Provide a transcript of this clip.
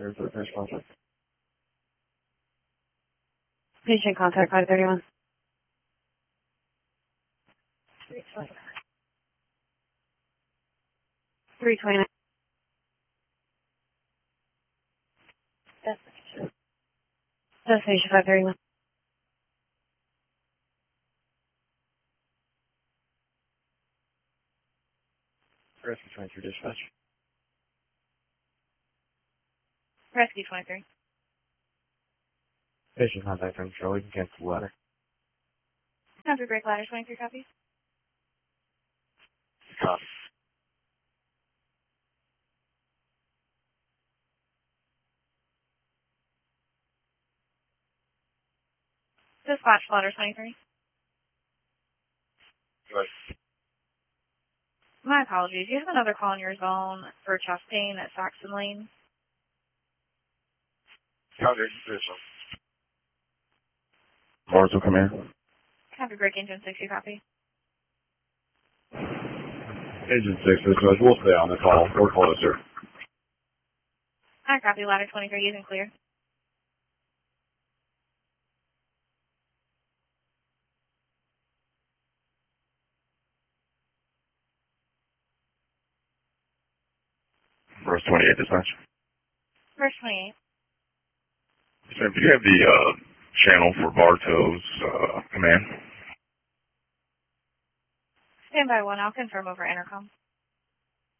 Patient contact 531. 329. Destination 531. Rescue 23 dispatch. Rescue 23. Patient contact from Charlie. You can cancel the letter. Country break ladder 23 copies. Copy. Dispatch ladder 23. Right. My apologies. You have another call in your zone for chest pain at Saxon Lane. Counter position. Marshall, come here. Country break engine 60 copy. Agent 6 dispatch. We'll stay on the call. We're closer. I copy ladder 23. You can clear. Verse 28 dispatch. Verse 28. Sir, do you have the channel for Bartow's command? Stand by 1. I'll confirm over intercom.